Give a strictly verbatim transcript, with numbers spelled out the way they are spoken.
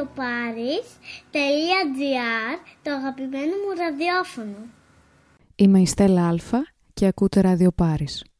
ραδιοπάρις τελεία τζι άρ, το αγαπημένο μου ραδιόφωνο. Είμαι η Στέλλα Αλφα και ακούτε Ραδιοπάρις.